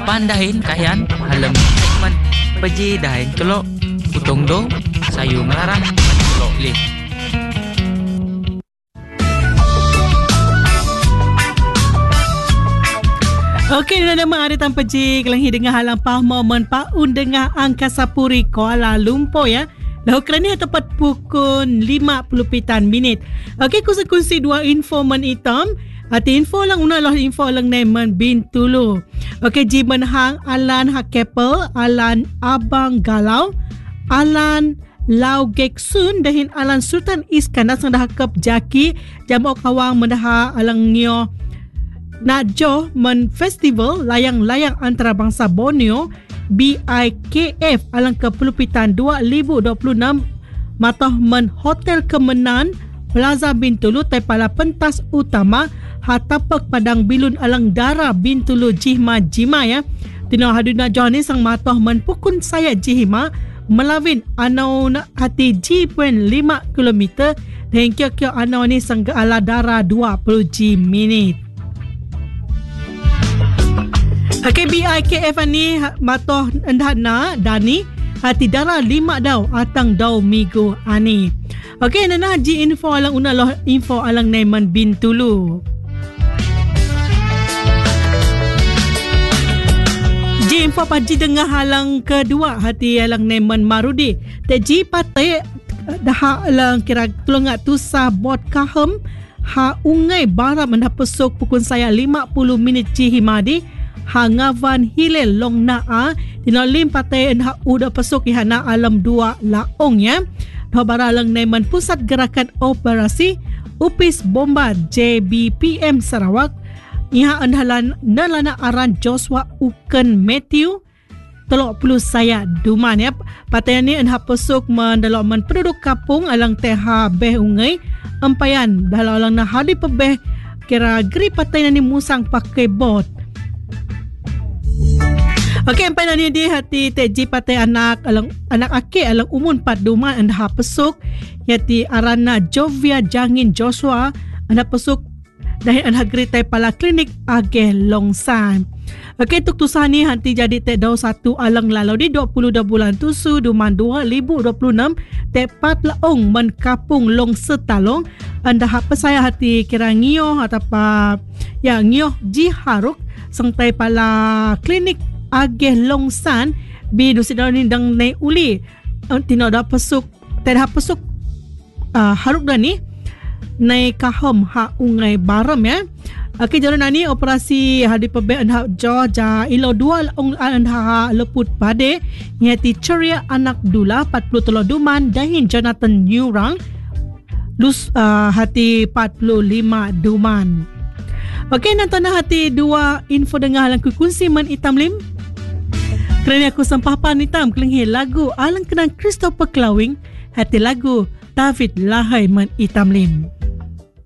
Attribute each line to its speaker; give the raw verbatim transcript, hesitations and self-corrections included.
Speaker 1: pandahin kayan halang man paji dahin kelok utong do sayu melarang kelok leh.
Speaker 2: Okey, nana ada tanpa ji kelang dengar halang pah momen pa undengah Angkasa Puri Kuala Lumpur ya. Dah kerana tepat pukul lima puluh pitan minit. Okey, kunci dua info men hitam. Hati info lang una lah info lang nemen Bintulu. Okey, ji menhang alan hakepel, alan abang galau, alan Lau Geksun dahin alan Sultan Iskandar sang dah kep jaki jamok kawang mendah alang nyo nak jo men festival layang-layang antarabangsa Borneo B I K F alang ke pelupitan dua ribu dua puluh enam matah men Hotel Kemenan Plaza Bintulu tepala pentas utama hatapak padang bilun alang dara Bintulu Jihma Jima ya. Tino haduna jo ni sang matah men pukun saya Jihma melawin anau nak hati G lima kilometer dan kio-kio anau ni sang ala dara dua puluh G minit. Okey, B I K F ni matoh endah na dani hati dara lima daw atang daw migo ani. Okey, nana ji info alang una loh info alang Naiman Bintulu. Ji info paji dengar halang kedua hati alang Naiman Marudi. Teji patai dah alang kira tulungat tusa bot kahem ha ungai bara mendapesuk pukul saya lima puluh minit ji himadi. Hangavan Hilel long naa dinalim patai ha udah pesuk ihana alam dua laong ya. Thabara lang Naiman Pusat Gerakan Operasi Upis Bomba J B P M Sarawak iha andalan nalana aran Joshua Uken Matthew telok puluh saya duman ya. Patai ni anha pesuk mendalok men penduduk kapung alang teha beh ungai empayan dalam alang na hadi pebeh kira geri patai ni musang pakai bot. Okey, sampai nani di hati teji patai anak alang anak ake alang umun pat duman anda pesuk yati arana Jovia Jangin Joshua anda pesuk dahin anda geritai pala klinik Ageh Longsan. Okey, tuk tusani hanti jadi te dau satu alang lalau di dua puluh dua bulan tusu duman dua ribu dua puluh enam tepat laong men kapung long setalong anda apa saya hati kira ngio atau apa ya ngio ji haruk sangtai pala klinik Ageh Longsan bi dusidau ni dang nei uli tino da pesuk teda pesuk uh, haruk dah ni nei kahom ha ungai baram ya. Okey, jalan nani operasi hadi pebe anha jo ja ilo dua ong anha leput pade nyati ceria anak dula empat puluh tiga duman dahin Jonathan Newrang lus uh, hati empat puluh lima duman. Okey, nantana hati dua info dengar halang kunci men hitam lim. Kerana aku sempah panitam kelinghi lagu alang kenang Christopher Clawing hati lagu David Lahai men hitam lim.